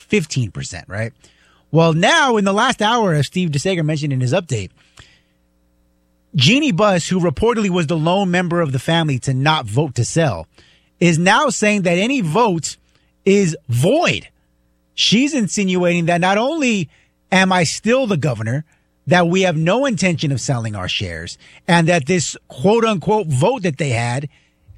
15%, right? Well, now in the last hour, as Steve DeSager mentioned in his update, Jeannie Buss, who reportedly was the lone member of the family to not vote to sell, is now saying that any vote is void. She's insinuating that not only am I still the governor, that we have no intention of selling our shares, and that this quote-unquote vote that they had,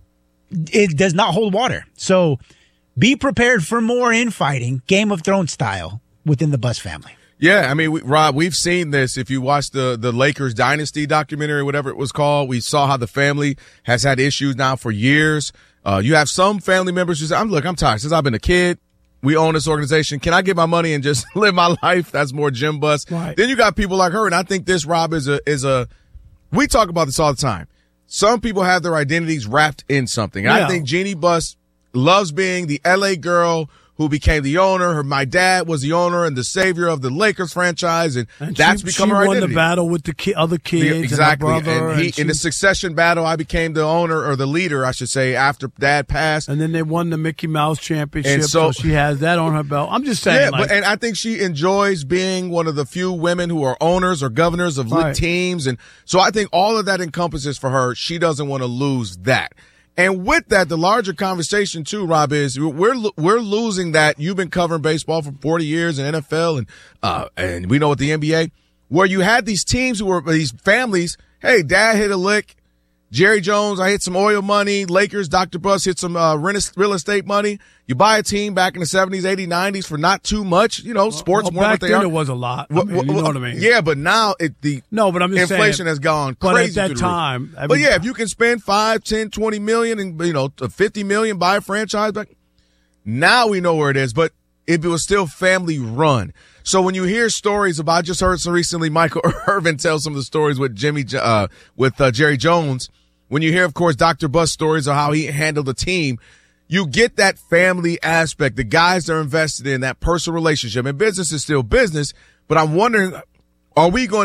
it does not hold water. So be prepared for more infighting, Game of Thrones style, within the Buss family. Yeah, I mean, Rob, we've seen this. If you watch the Lakers Dynasty documentary, whatever it was called, we saw how the family has had issues now for years. You have some family members who say, I'm tired. Since I've been a kid, we own this organization. Can I get my money and just live my life? That's more Jim Buss. Right. Then you got people like her, and I think this, Rob, is a we talk about this all the time. Some people have their identities wrapped in something. And I think Jeannie Buss loves being the L.A. girl who became the owner. My dad was the owner and the savior of the Lakers franchise, and that's become her identity. She won the battle with the other kids, exactly. And her brother. In the succession battle, I became the owner, or the leader, I should say, after Dad passed. And then they won the Mickey Mouse Championship, so she has that on her belt. I'm just saying. Yeah, and I think she enjoys being one of the few women who are owners or governors of teams, and so I think all of that encompasses for her. She doesn't want to lose that. And with that, the larger conversation too, Rob, is we're losing that. You've been covering baseball for 40 years in NFL and we know at the NBA, where you had these teams who were these families. Hey, Dad hit a lick. Jerry Jones, I hit some oil money. Lakers, Dr. Buss hit some real estate money. You buy a team back in the 70s, 80s, 90s for not too much. You know, sports weren't what they are. Back then it was a lot. You know what I mean? Yeah, but now but I'm just inflation saying, has gone crazy. But at that time. But yeah, if you can spend 5, 10, 20 million and, 50 million, buy a franchise back. Now we know where it is, but it was still family run. So when you hear stories about, I just heard some recently, Michael Irvin tell some of the stories with Jerry Jones. When you hear, of course, Dr. Buss stories of how he handled the team, you get that family aspect, the guys that are invested in that personal relationship. And business is still business, but I'm wondering, we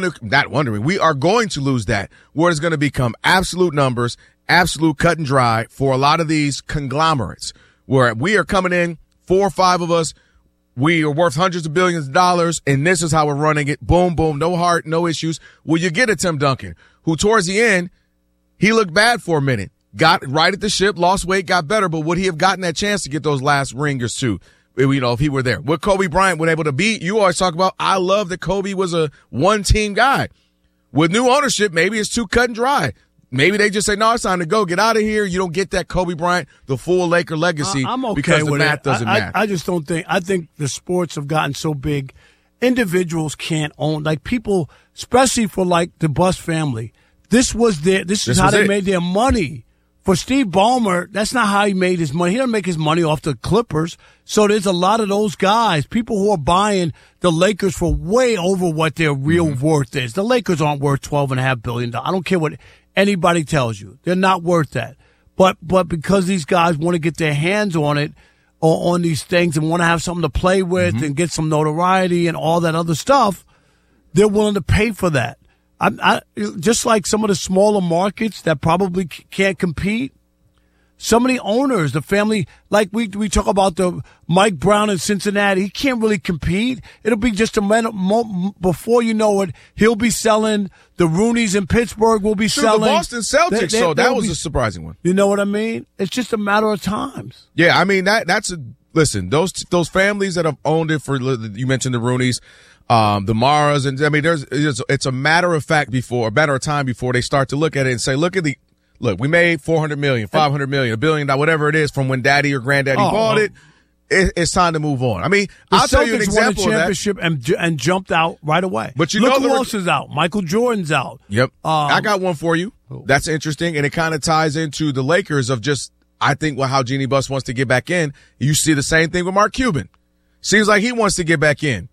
are going to lose that, where it's going to become absolute numbers, absolute cut and dry for a lot of these conglomerates, where we are coming in, 4 or 5 of us, we are worth hundreds of billions of dollars, and this is how we're running it. Boom, boom, no heart, no issues. Well, you get a Tim Duncan, who towards the end, he looked bad for a minute, got right at the ship, lost weight, got better, but would he have gotten that chance to get those last ringers too? If he were there. Would Kobe Bryant been able to be? You always talk about, I love that Kobe was a one-team guy. With new ownership, maybe it's too cut and dry. Maybe they just say, no, it's time to go. Get out of here. You don't get that Kobe Bryant, the full Laker legacy. I'm okay because with the math doesn't matter. I just don't think – I think the sports have gotten so big, individuals can't own – like people, especially for like the Buss family, this is how they made their money. For Steve Ballmer, that's not how he made his money. He doesn't make his money off the Clippers. So there's a lot of those guys, people who are buying the Lakers for way over what their real worth is. The Lakers aren't worth $12.5 billion. I don't care what anybody tells you. They're not worth that. But because these guys want to get their hands on it, or on these things, and want to have something to play with and get some notoriety and all that other stuff, they're willing to pay for that. I just like some of the smaller markets that probably can't compete. Some of the owners, the family, like we talk about the Mike Brown in Cincinnati, he can't really compete. It'll be just a minute before you know it, he'll be selling. The Rooneys in Pittsburgh will be selling. The Boston Celtics, that was a surprising one. You know what I mean? It's just a matter of times. Yeah, I mean listen, those families that have owned it for, you mentioned the Rooneys, the Maras, and I mean, it's a matter of time before they start to look at it and say, look, we made $400 million, $500 million, $1 billion, whatever it is from when daddy or granddaddy bought it. It's time to move on. I mean, I'll tell you an example won a championship and jumped out right away. But look who else is out. Michael Jordan's out. Yep. I got one for you. That's interesting, and it kind of ties into the Lakers of just, I think, how Jeannie Buss wants to get back in. You see the same thing with Mark Cuban. Seems like he wants to get back in.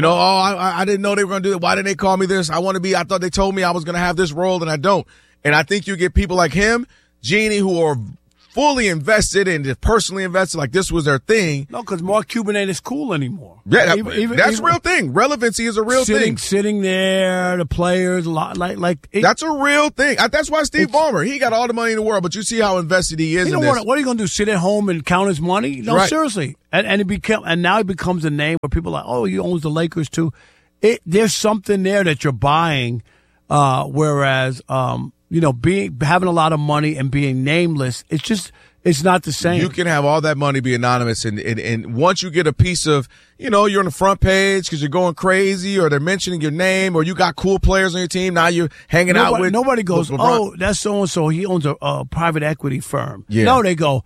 I didn't know they were going to do it. Why didn't they call me this? I thought they told me I was going to have this role, and I don't. And I think you get people like him, Jeannie, who are fully invested and personally invested, like this was their thing. No, because Mark Cuban ain't as cool anymore. Yeah, that's a real thing. Relevancy is a real thing. Sitting there, the players, that's a real thing. That's why Steve Ballmer, he got all the money in the world, but you see how invested he is in this. What are you going to do, sit at home and count his money? No, right. Seriously. And now he becomes a name where people are like, oh, he owns the Lakers too. There's something there that you're buying, whereas having a lot of money and being nameless, it's not the same. You can have all that money be anonymous, and once you get a piece of, you're on the front page because you're going crazy, or they're mentioning your name, or you got cool players on your team, now you're hanging out with. Nobody goes, LeBron. oh, that's so and so. He owns a private equity firm. Yeah. No, they go,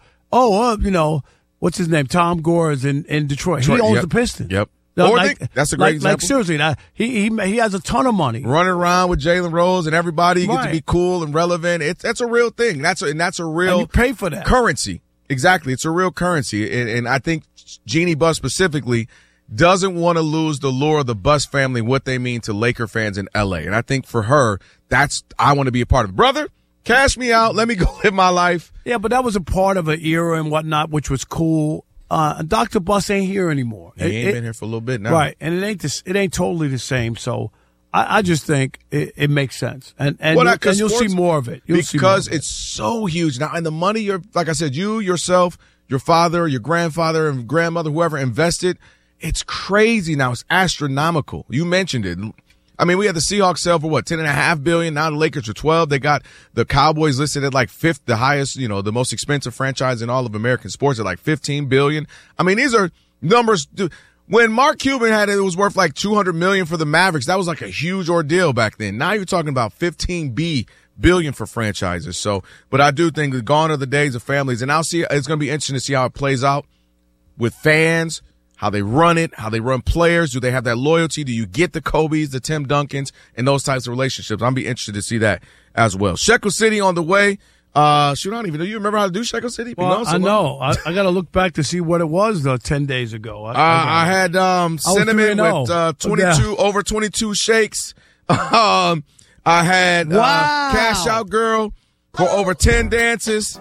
what's his name? Tom Gore is in Detroit. He owns the Pistons. Yep. No, That's a great example. Like seriously, he has a ton of money. Running around with Jalen Rose and everybody get to be cool and relevant. That's a real thing. That's a real. And you pay for that currency. Exactly, it's a real currency, and I think Jeannie Buss specifically doesn't want to lose the lure of the Buss family, what they mean to Laker fans in LA. And I think for her, I want to be a part of it. Brother, cash me out. Let me go live my life. Yeah, but that was a part of an era and whatnot, which was cool. Dr. Buss ain't here anymore. He ain't been here for a little bit now. Right, and it ain't totally the same. So I just think it makes sense. And you'll see more of it. Because it's so huge. Now, and the money, like I said, you, yourself, your father, your grandfather, and grandmother, whoever invested, it's crazy now. It's astronomical. You mentioned it. I mean, we had the Seahawks sell for $10.5 billion. Now the Lakers are 12. They got the Cowboys listed at like fifth, the highest, the most expensive franchise in all of American sports at like $15 billion. I mean, these are numbers. When Mark Cuban had it, it was worth like $200 million for the Mavericks. That was like a huge ordeal back then. Now you're talking about $15 billion for franchises. So, but I do think that gone are the days of families, and it's going to be interesting to see how it plays out with fans. How they run it, how they run players. Do they have that loyalty? Do you get the Kobes, the Tim Duncans, and those types of relationships? I'll be interested to see that as well. Shekel City on the way. I don't even know. You remember how to do Shekel City? Well, I know. I got to look back to see what it was 10 days ago. I had cinnamon with over 22 shakes. I had Cash Out Girl for over 10 dances.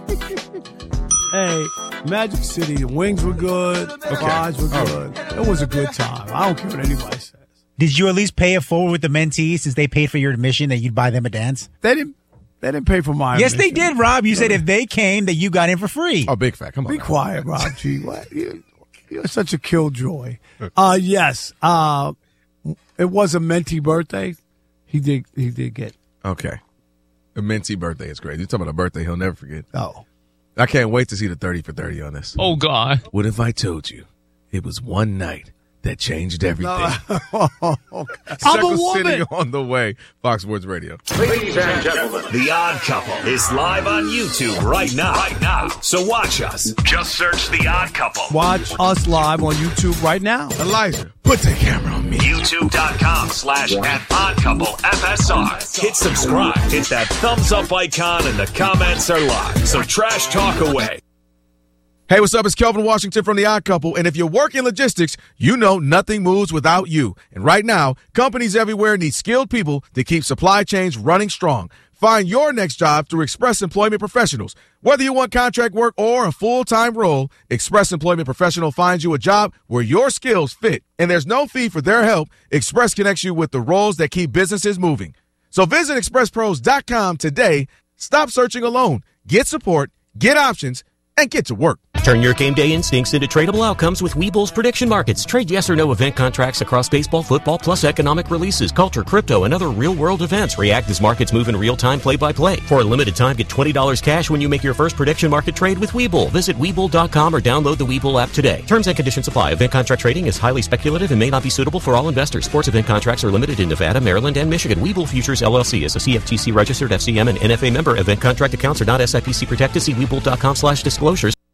Hey, Magic City, the wings were good, the fries were good. It was a good time. I don't care what anybody says. Did you at least pay it forward with the mentees since they paid for your admission that you'd buy them a dance? They didn't pay for my admission. Yes, they did, Rob. You said if they came, that you got in for free. Oh, big fat. Come on. Be quiet, Rob G. What? You're such a killjoy. Yes. It was a mentee birthday. He did get. Okay. A mentee birthday is great. You're talking about a birthday he'll never forget. Oh. I can't wait to see the 30 for 30 on this. Oh, God. What if I told you it was one night that changed everything? I'm a woman. City on the way. Fox Sports Radio. Ladies and gentlemen, The Odd Couple is live on YouTube right now. So watch us. Just search The Odd Couple. Watch us live on YouTube right now. Elijah, put the camera on me. YouTube.com/@OddCoupleFSR. Hit subscribe. Hit that thumbs up icon, and the comments are live. So trash talk away. Hey, what's up? It's Kelvin Washington from The Odd Couple. And if you work in logistics, you know nothing moves without you. And right now, companies everywhere need skilled people to keep supply chains running strong. Find your next job through Express Employment Professionals. Whether you want contract work or a full-time role, Express Employment Professional finds you a job where your skills fit. And there's no fee for their help. Express connects you with the roles that keep businesses moving. So visit expresspros.com today. Stop searching alone. Get support, get options, and get to work. Turn your game day instincts into tradable outcomes with Webull's prediction markets. Trade yes or no event contracts across baseball, football, plus economic releases, culture, crypto, and other real-world events. React as markets move in real time, play-by-play. For a limited time, get $20 cash when you make your first prediction market trade with Webull. Visit Webull.com or download the Webull app today. Terms and conditions apply. Event contract trading is highly speculative and may not be suitable for all investors. Sports event contracts are limited in Nevada, Maryland, and Michigan. Webull Futures LLC is a CFTC registered FCM and NFA member. Event contract accounts are not SIPC protected. See Webull.com/disclosures.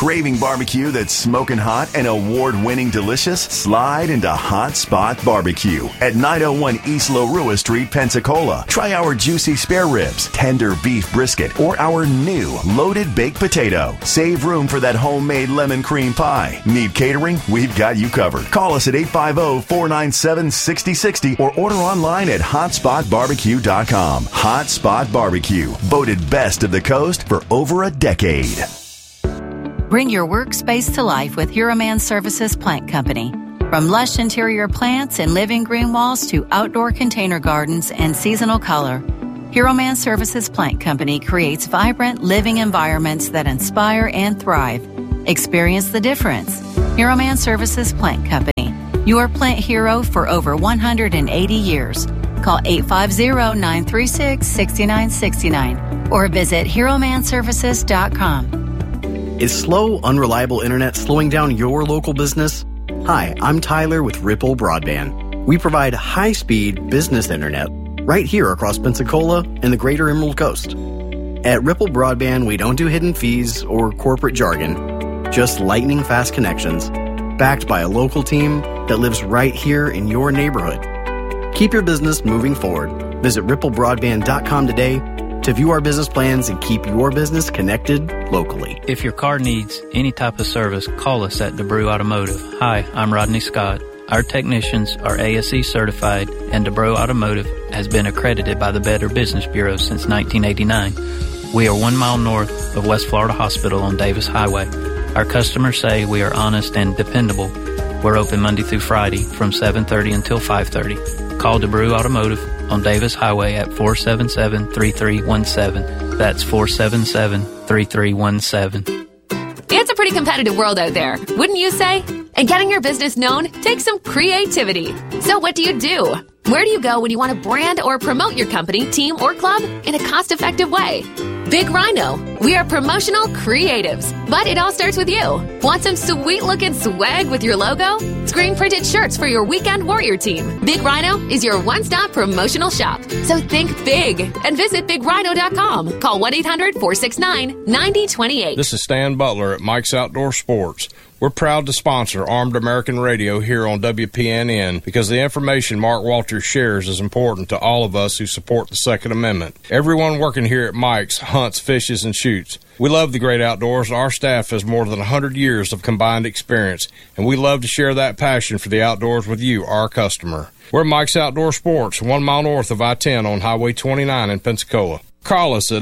craving barbecue that's smoking hot and award-winning delicious? Slide into Hot Spot Barbecue at 901 East Lorua Street, Pensacola. Try our juicy spare ribs, tender beef brisket, or our new loaded baked potato. Save room for that homemade lemon cream pie. Need catering? We've got you covered. Call us at 850-497-6060 or order online at hotspotbarbecue.com. Hot Spot Barbecue, voted best of the coast for over a decade. Bring your workspace to life with Hero Man Services Plant Company. From lush interior plants and living green walls to outdoor container gardens and seasonal color, Hero Man Services Plant Company creates vibrant living environments that inspire and thrive. Experience the difference. Hero Man Services Plant Company, your plant hero for over 180 years. Call 850-936-6969 or visit HeroManServices.com. Is slow, unreliable internet slowing down your local business? Hi, I'm Tyler with Ripple Broadband. We provide high-speed business internet right here across Pensacola and the greater Emerald Coast. At Ripple Broadband, we don't do hidden fees or corporate jargon, just lightning-fast connections, backed by a local team that lives right here in your neighborhood. Keep your business moving forward. Visit ripplebroadband.com today to view our business plans and keep your business connected locally. If your car needs any type of service, call us at DeBrew Automotive. Hi, I'm Rodney Scott. Our technicians are ASE certified, and DeBrew Automotive has been accredited by the Better Business Bureau since 1989. We are 1 mile north of West Florida Hospital on Davis Highway. Our customers say we are honest and dependable. We're open Monday through Friday from 7:30 until 5:30. Call DeBrew Automotive on Davis Highway at 477-3317. That's 477-3317. It's a pretty competitive world out there, wouldn't you say? And getting your business known takes some creativity. So what do? Where do you go when you want to brand or promote your company, team, or club in a cost-effective way? Big Rhino. We are promotional creatives, but it all starts with you. Want some sweet-looking swag with your logo? Screen-printed shirts for your weekend warrior team. Big Rhino is your one-stop promotional shop. So think big and visit BigRhino.com. Call 1-800-469-9028. This is Stan Butler at Mike's Outdoor Sports. We're proud to sponsor Armed American Radio here on WPNN because the information Mark Walters shares is important to all of us who support the Second Amendment. Everyone working here at Mike's hunts, fishes, and shoots. We love the great outdoors. Our staff has more than 100 years of combined experience, and we love to share that passion for the outdoors with you, our customer. We're Mike's Outdoor Sports, 1 mile north of I-10 on Highway 29 in Pensacola. Call us at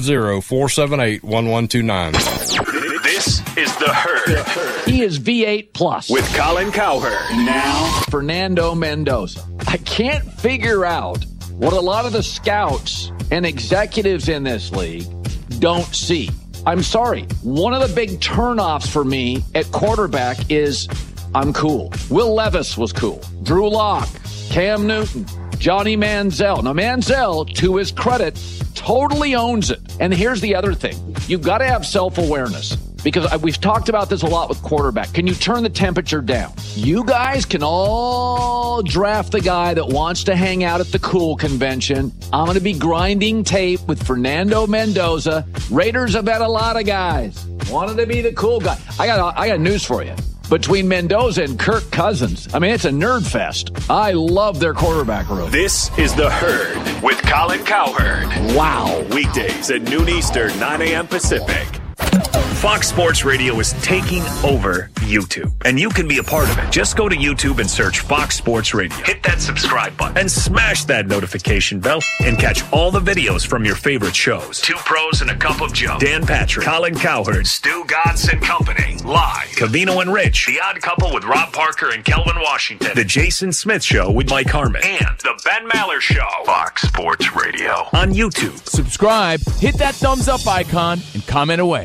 850-478-1129. This is The Herd. He is V8 Plus. With Colin Cowherd. Now, Fernando Mendoza. I can't figure out what a lot of the scouts and executives in this league don't see. I'm sorry. One of the big turnoffs for me at quarterback is I'm cool. Will Levis was cool. Drew Lock, Cam Newton, Johnny Manziel. Now, Manziel, to his credit, totally owns it. And here's the other thing. You've got to have self-awareness. Because we've talked about this a lot with quarterback. Can you turn the temperature down? You guys can all draft the guy that wants to hang out at the cool convention. I'm going to be grinding tape with Fernando Mendoza. Raiders have had a lot of guys. Wanted to be the cool guy. I got news for you. Between Mendoza and Kirk Cousins, I mean, it's a nerd fest. I love their quarterback room. This is The Herd with Colin Cowherd. Wow. Weekdays at noon Eastern, 9 a.m. Pacific. Fox Sports Radio is taking over YouTube, and you can be a part of it. Just go to YouTube and search Fox Sports Radio. Hit that subscribe button and smash that notification bell and catch all the videos from your favorite shows. Two Pros and a Cup of Joe. Dan Patrick, Colin Cowherd, Stu Godson Company. Live. Cavino and Rich. The Odd Couple with Rob Parker and Kelvin Washington. The Jason Smith Show with Mike Harmon. And The Ben Maller Show. Fox Sports Radio on YouTube. Subscribe, hit that thumbs up icon, and comment away.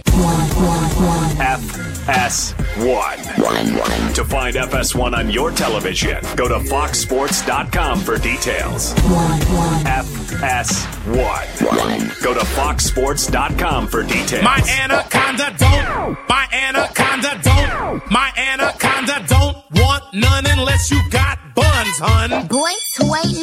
FS1. To find FS1 on your television, go to foxsports.com for details. FS1. Go to foxsports.com for details. My anaconda don't want none unless you got buns, hun. Going to wait